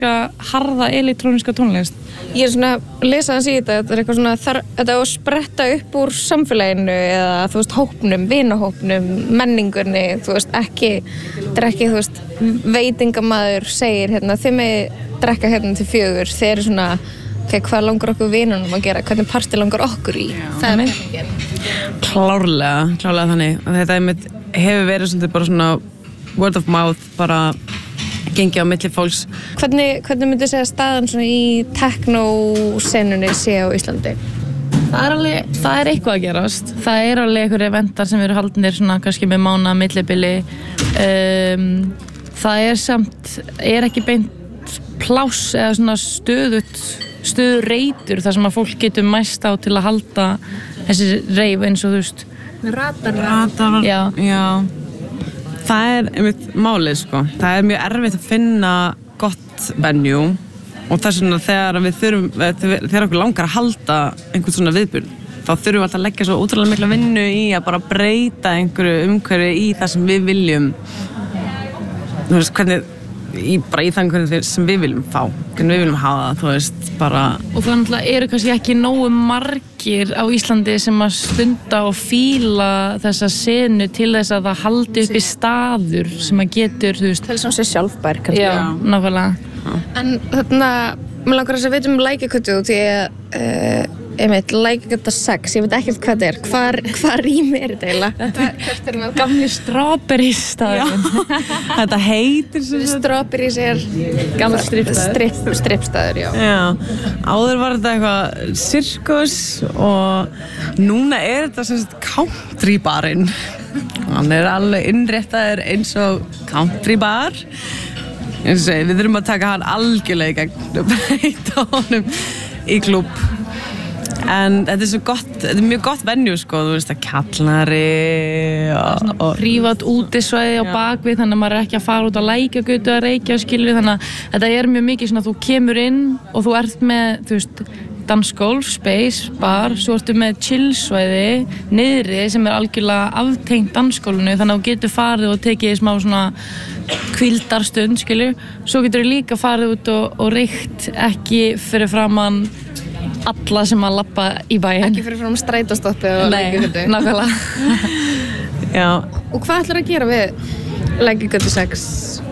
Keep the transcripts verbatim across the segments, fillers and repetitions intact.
harða elektróníska tónlist. Ég er svona að lesa hans í þetta, þetta er eitthvað svona þar, þetta á að spretta upp úr samfélaginu eða þú veist hópnum, vinahópnum, menningunni, þú veist ekki, þetta er ekki þú veist veitingamaður segir hérna þið með drekka hérna til fjögur, þeir eru svona ok, hvað langar okkur vinunum að gera, hvernig partí langar okkur í, það er með Klárlega, klárlega þannig og þetta einmitt hefur verið svolítið bara svona word of mouth, bara gengi á milli fólks. Hvernig, hvernig myndi segja staðan svona í techno-senunni sé á Íslandi? Það er alveg, það er eitthvað að gerast. Það er alveg einhverjir eventar sem eru haldnir svona kannski með mána millibili. Um, það er samt, er ekki beint pláss eða svona stöðut, stöður reitur þar sem að fólk getur mæst á til að halda þessi reif eins og þú veist. Radar. Radar, já. já. Það er einmitt málið sko. Það er mjög erfitt að finna gott venue og þess vegna þegar við þurfum, þegar okkur langar að halda einhvern svona viðburð, þá þurfum við alltaf að leggja svo ótrúlega mikla vinnu í að bara breyta einhverju umhverfi í það sem við viljum, þú veist, hvernig, í, bara í það hvernig sem við viljum fá, hvernig við viljum hafa það, þú veist, bara... Og það náttúrulega eru kannski ekki nógu margir á Íslandi sem að stunda og fíla þessa senu til þess að það haldi upp í staður sem að getur, þú veist... Til þess að sé sjálfbær, kannski. Já, nákvæmlega. En þarna, mér langar að veit um Lækjargötu því að, uh, einmitt, Lækjargöta sex, ég veit ekkert hvað þetta er. Hvar, hvar rými er þetta eiginlega? Hvert er það? Gamli Strawberries staðurinn. Þetta heitir sem sagt... Strawberries er gamall strippstaður. Strip, strippstaður, já. Já, áður var þetta eitthvað sirkus og núna er þetta sem sagt countrybarinn. Hann er alveg innréttaður eins og countrybar. Eins og við þurfum að taka hann algjörlega í gegn og breyta honum í klúbb. En þetta er svo gott, þetta er mjög gott venue sko, þú veist að kjallari og... og prívat útisvæði á bakvið, þannig að maður er ekki að fara út á Lækjargötu að reykja og skilur, þannig að þetta er mjög mikið svona að þú kemur inn og þú ert með, þú veist, dansgólf, space, bar, svo ertu með chillsvæði niðri sem er algjörlega aftengt dansgólfinu, þannig að þú getur farið og tekið smá svona hvíldarstund, skilur, svo getur þú líka farið út og, og reykt ekki fyrir framan alla sem að labba í bæinn. Ekki fyrir framan strætóstoppi og Lækjargötu. Nei, nákvæmlega. Já. Og hvað ætlar að gera við Lækjargötu sex?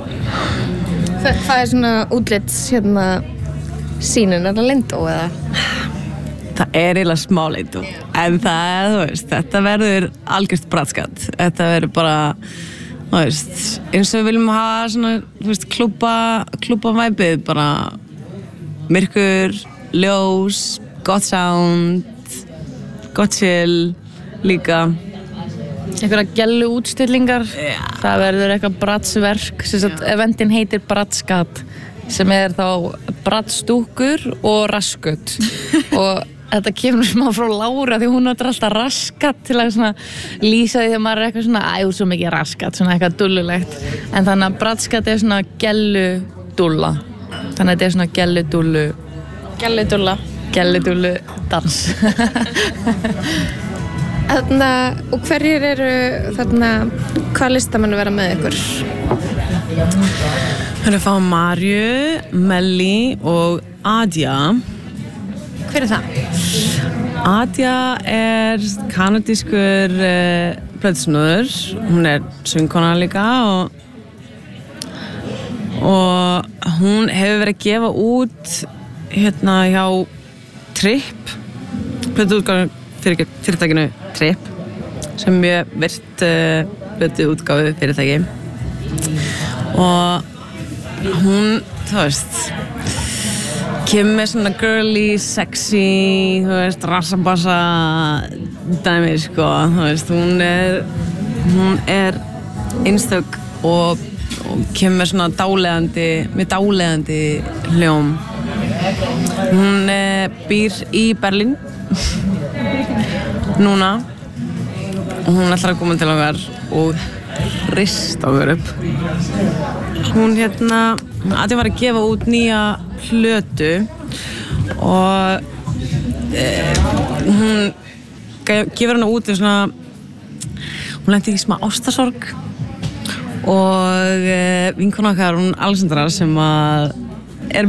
Hvað, hvað er svona útlits hérna sýnin, er það lindó eða? Það er eiginlega smá lindó, en það er, þú veist, þetta verður algjört brattskatt. Þetta verður bara, þú veist, eins og við viljum hafa svona, þú veist, klúbba, klúbba væpið, bara myrkur, ljós, gott sound, gott chill líka. Einhverja gellu útstillingar, yeah. Það verður eitthvað bratsverk, sem sagt, eventin heitir Bratskat, sem er þá brattstúkur og raskut og þetta kemur smá frá Lára því hún notar alltaf raskat til að svona lýsa því þegar maður er eitthvað svona æ, svo mikið raskat, svona eitthvað dullulegt en þannig að brattskat er svona gelludúlla þannig að þetta er svona gelludúllu Gelludúlla Gelludúllu dans Þarna, og hverjir eru þarna, hvað listamenn vera með ykkur? Við erum að fá Marju, Melli og Adja. Hver er það? Adja er kanadískur uh, plötusnúður. Hún er söngkona líka og, og hún hefur verið að gefa út hérna hjá Trip, plötuútgáfu fyrir, fyrirtækinu Trip, sem er mjög virt uh, plötuútgáfu fyrirtæki. Og hún, þú veist, kemur með svona girly, sexy, þú veist, rassabassa dæmi, sko, þú veist, hún er, hún er einstök og, og kemur með svona dáleiðandi, með dáleiðandi hljóm. Hún eh, býr í Berlín núna og hún ætlar að koma til okkar og hrista okkur upp. Hún hérna, Adja var að gefa út nýja plötu og e, hún gefur hana út í svona, hún lenti í smá ástarsorg og e, vinkona okkar, hún Alexandra sem að